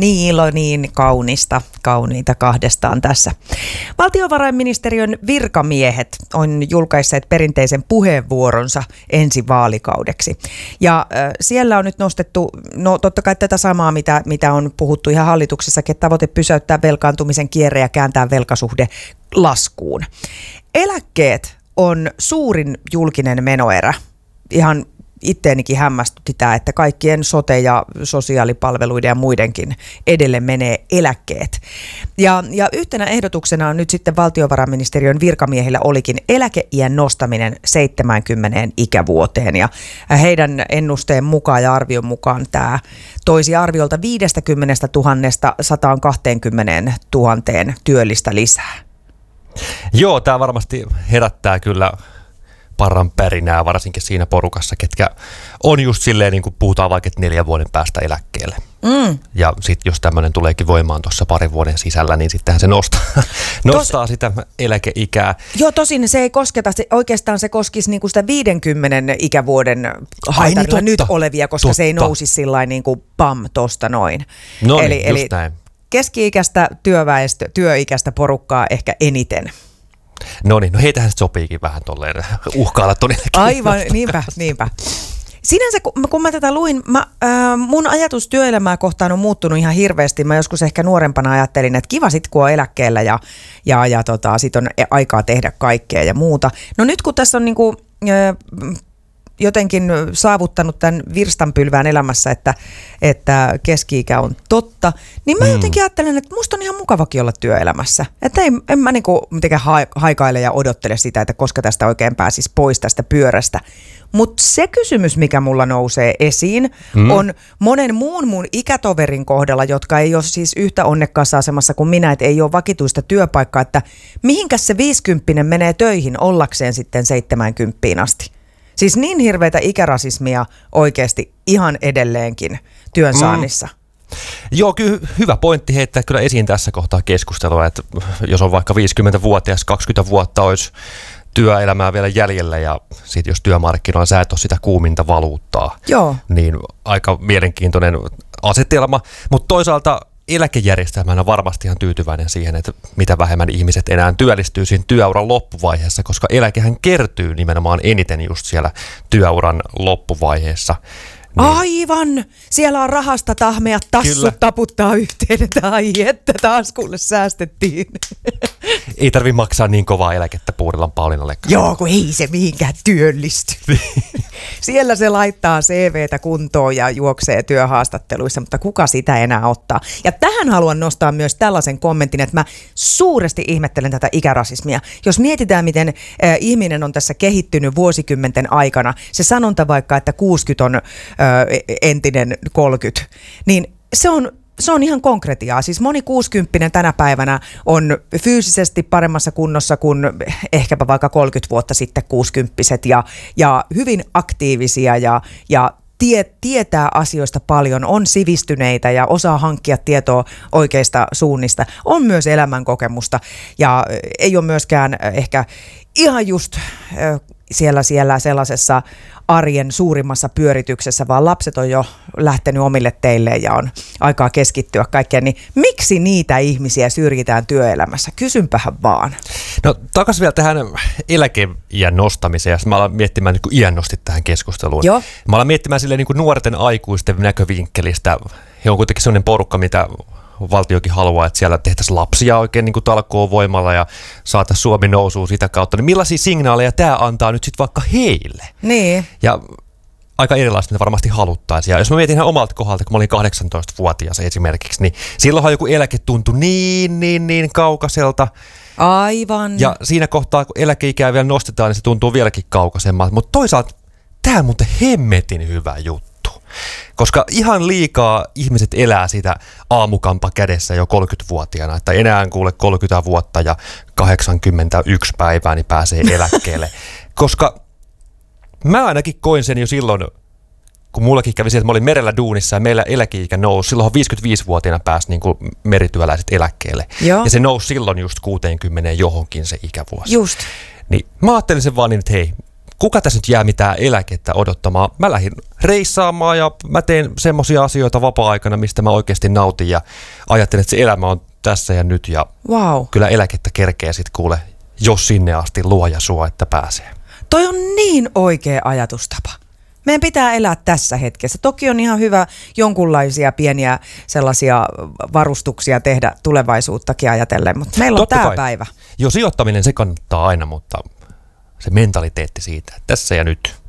Niilo niin kauniita kahdestaan tässä. Valtiovarainministeriön virkamiehet on julkaisseet perinteisen puheenvuoronsa ensi vaalikaudeksi. Ja siellä on nyt nostettu, no totta kai tätä samaa, mitä on puhuttu ihan hallituksessakin, että tavoite pysäyttää velkaantumisen kierre ja kääntää velkasuhde laskuun. Eläkkeet on suurin julkinen menoerä. Ihan itteenikin hämmästytti tämä, että kaikkien sote- ja sosiaalipalveluiden ja muidenkin edelle menee eläkkeet. Ja yhtenä ehdotuksena on nyt sitten valtiovarainministeriön virkamiehillä olikin eläkeiän nostaminen 70 ikävuoteen. Ja heidän ennusteen mukaan ja arvion mukaan tämä toisi arviolta 50 000 120 000 työllistä lisää. Joo, tämä varmasti herättää kyllä parran pärinää, varsinkin siinä porukassa, ketkä on just silleen, niin kuin puhutaan vaikka, että 4 vuoden päästä eläkkeelle. Ja sitten jos tämmöinen tuleekin voimaan tuossa 2 vuoden sisällä, niin sittenhän se nostaa sitä eläkeikää. Joo, tosin se ei kosketa, oikeastaan se koskisi niinku sitä 50 ikävuoden haitarilla nyt olevia, koska se ei nousisi sillain niin kuin pam tosta noin. No niin, eli näin. Keski-ikäistä työikäistä porukkaa ehkä eniten. No niin, no heitähän se sopiikin vähän tolleen uhkailla todellakin. Aivan, niinpä. Sinänsä, kun mä tätä luin, mun ajatus työelämää kohtaan on muuttunut ihan hirveästi. Mä joskus ehkä nuorempana ajattelin, että kiva sit, kun on eläkkeellä ja sit on aikaa tehdä kaikkea ja muuta. No nyt kun tässä on niinku jotenkin saavuttanut tämän virstanpylvään elämässä, että keski-ikä on totta, niin mä jotenkin ajattelen, että musta on ihan mukavakin olla työelämässä. Että en mä niinku mitenkään haikaile ja odottele sitä, että koska tästä oikein pääsisi pois tästä pyörästä. Mutta se kysymys, mikä mulla nousee esiin, on monen muun mun ikätoverin kohdalla, jotka ei ole siis yhtä onnekkaassa asemassa kuin minä, että ei ole vakituista työpaikkaa, että mihinkäs se 50 menee töihin ollakseen sitten 70 asti. Siis niin hirveätä ikärasismia oikeasti ihan edelleenkin työnsaannissa. Joo, kyllä hyvä pointti heittää kyllä esiin tässä kohtaa keskustelua, että jos on vaikka 50-vuotias, 20 vuotta olisi työelämää vielä jäljellä ja sit jos työmarkkinoilla sä et ole sitä kuuminta valuuttaa, niin aika mielenkiintoinen asetelma, mutta toisaalta eläkejärjestelmänä on varmasti ihan tyytyväinen siihen, että mitä vähemmän ihmiset enää työllistyy siinä työuran loppuvaiheessa, koska eläkehän kertyy nimenomaan eniten just siellä työuran loppuvaiheessa. Niin. Aivan! Siellä on rahasta tahmea, tassut taputtaa yhteen, että ai että taas kuule säästettiin. Ei tarvitse maksaa niin kovaa eläkettä Puurilan Pauliinallekaan. Joo, kun ei se mihinkään työllisty. Siellä se laittaa CVtä kuntoon ja juoksee työhaastatteluissa, mutta kuka sitä enää ottaa? Ja tähän haluan nostaa myös tällaisen kommentin, että mä suuresti ihmettelen tätä ikärasismia. Jos mietitään, miten ihminen on tässä kehittynyt vuosikymmenten aikana, se sanonta vaikka, että 60 on entinen 30, niin se on ihan konkretiaa. Siis moni 60 tänä päivänä on fyysisesti paremmassa kunnossa kuin ehkäpä vaikka 30 vuotta sitten 60-vuotiaat ja hyvin aktiivisia ja tietää asioista paljon, on sivistyneitä ja osaa hankkia tietoa oikeista suunnista. On myös elämänkokemusta ja ei ole myöskään ehkä ihan just siellä sellaisessa arjen suurimmassa pyörityksessä, vaan lapset on jo lähtenyt omille teilleen ja on aikaa keskittyä kaikkeen, niin miksi niitä ihmisiä syrjitään työelämässä? Kysynpähän vaan. No takaisin vielä tähän eläkeiän nostamiseen, ja mä alan miettimään niin kuin iän nostit tähän keskusteluun. Joo. Mä alan miettimään silleen niin kuin nuorten aikuisten näkövinkkelistä. He on kuitenkin sellainen porukka, mitä valtiokin haluaa, että siellä tehtäisiin lapsia oikein niin kuin talkoovoimalla ja saataisiin Suomi nousuun sitä kautta. Niin millaisia signaaleja tämä antaa nyt sitten vaikka heille? Niin. Ja aika erilaista ne varmasti haluttaisiin. Ja jos mä mietin ihan omalta kohdalta, kun mä olin 18-vuotias esimerkiksi, niin silloinhan joku eläke tuntui niin kaukaiselta. Aivan. Ja siinä kohtaa, kun eläkeikää vielä nostetaan, niin se tuntuu vieläkin kaukaisemmalta. Mutta toisaalta tämä on muuten hemmetin hyvä juttu. Koska ihan liikaa ihmiset elää sitä aamukampa kädessä jo 30-vuotiaana, että enää kuule 30 vuotta ja 81 päivää niin pääsee eläkkeelle. Koska mä ainakin koin sen jo silloin, kun mullakin kävi se, että mä olin merellä duunissa ja meillä eläkeikä nousi. Silloin 55-vuotiaana pääsi niin kuin merityöläiset eläkkeelle. Joo. Ja se nousi silloin just 60 johonkin se ikävuosi. Just. Niin mä ajattelin sen vaan niin, että hei, kuka tässä nyt jää mitään eläkettä odottamaan? Mä lähdin reissaamaan ja mä teen semmoisia asioita vapaa-aikana, mistä mä oikeasti nautin ja ajattelen, että se elämä on tässä ja nyt ja kyllä eläkettä kerkee sit kuule, jos sinne asti luoja suo, että pääsee. Toi on niin oikea ajatustapa. Meidän pitää elää tässä hetkessä. Toki on ihan hyvä jonkunlaisia pieniä sellaisia varustuksia tehdä tulevaisuuttakin ajatellen, mutta meillä on tämä päivä. Jo sijoittaminen se kannattaa aina, mutta se mentaliteetti siitä, että tässä ja nyt.